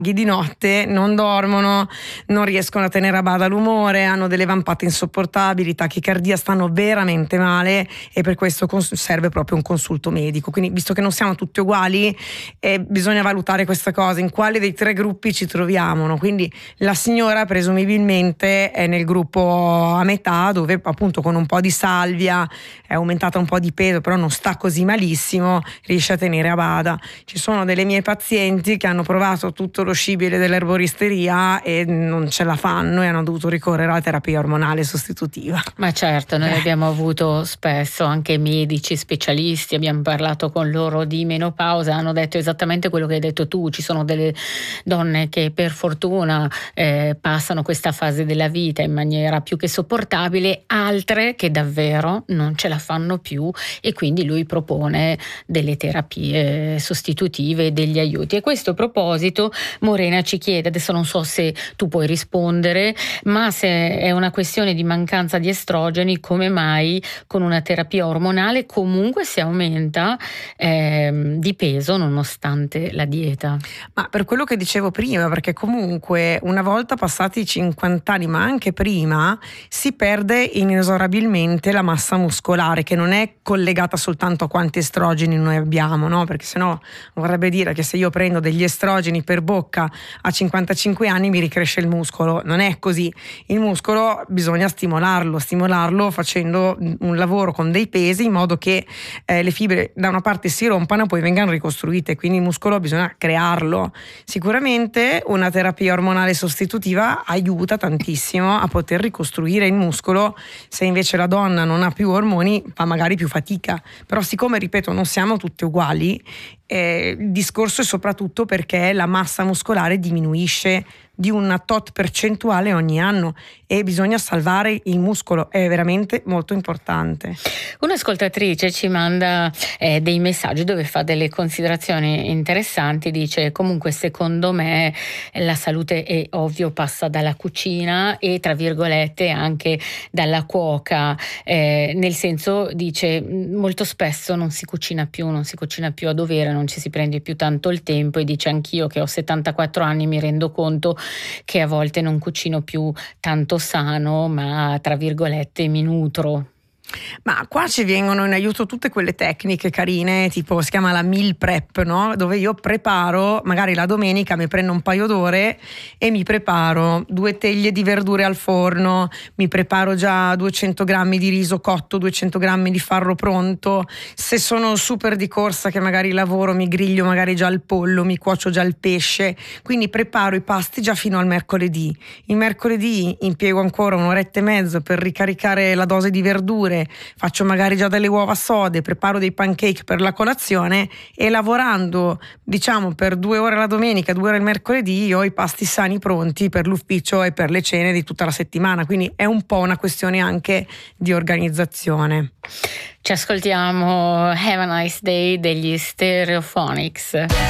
di notte non dormono, non riescono a tenere a bada l'umore, hanno delle vampate insopportabili, tachicardia, stanno veramente male e per questo serve proprio un consulto medico. Quindi, visto che non siamo tutti uguali, bisogna valutare questa cosa, in quale dei tre gruppi ci troviamo, no? Quindi la signora presumibilmente è nel gruppo a metà, dove appunto con un po' di salvia è aumentata un po' di peso, però non sta così malissimo, riesce a tenere a bada. Ci sono delle mie pazienti che hanno provato tutto lo scibile dell'erboristeria e non ce la fanno e hanno dovuto ricorrere alla terapia ormonale sostitutiva. Ma certo, noi abbiamo avuto spesso anche medici specialisti, abbiamo parlato con loro di menopausa, hanno detto esattamente quello che hai detto tu. Ci sono delle donne che per fortuna passano questa fase della vita in maniera più che sopportabile, altre che davvero non ce la fanno più, e quindi lui propone delle terapie sostitutive, degli aiuti. E a questo proposito Morena ci chiede, adesso non so se tu puoi rispondere, ma se è una questione di mancanza di estrogeni, come mai con una terapia ormonale comunque si aumenta di peso nonostante la dieta? Ma per quello che dicevo prima, perché comunque una volta passati i 50 anni, ma anche prima, si perde inesorabilmente la massa muscolare, che non è collegata soltanto a quanti estrogeni noi abbiamo, no? Perché sennò vorrebbe dire che se io prendo degli estrogeni per bocca a 55 anni mi ricresce il muscolo. Non è così. Il muscolo bisogna stimolarlo facendo un lavoro con dei pesi, in modo che le fibre da una parte si rompano e poi vengano ricostruite. Quindi il muscolo bisogna crearlo. Sicuramente una terapia ormonale sostitutiva aiuta tantissimo a poter ricostruire il muscolo. Se invece la donna non ha più ormoni, fa magari più fatica. Però siccome, ripeto, non siamo tutte uguali, il discorso è soprattutto perché la massa muscolare diminuisce di una tot percentuale ogni anno e bisogna salvare il muscolo, è veramente molto importante. Un'ascoltatrice ci manda dei messaggi dove fa delle considerazioni interessanti, dice: comunque secondo me la salute è ovvio passa dalla cucina e tra virgolette anche dalla cuoca, nel senso, dice, molto spesso non si cucina più a dovere, non ci si prende più tanto il tempo, e dice: anch'io che ho 74 anni mi rendo conto che a volte non cucino più tanto sano, ma tra virgolette mi nutro. Ma qua ci vengono in aiuto tutte quelle tecniche carine, tipo si chiama la meal prep, no? Dove io preparo, magari la domenica mi prendo un paio d'ore e mi preparo 2 teglie di verdure al forno, mi preparo già 200 grammi di riso cotto, 200 grammi di farro pronto. Se sono super di corsa, che magari lavoro, mi griglio magari già il pollo, mi cuocio già il pesce, quindi preparo i pasti già fino al mercoledì. Il mercoledì impiego ancora un'oretta e mezza per ricaricare la dose di verdure, faccio magari già delle uova sode, preparo dei pancake per la colazione, e lavorando diciamo per 2 ore la domenica, 2 ore il mercoledì, io ho i pasti sani pronti per l'ufficio e per le cene di tutta la settimana. Quindi è un po' una questione anche di organizzazione. Ci ascoltiamo Have a Nice Day degli Stereophonics.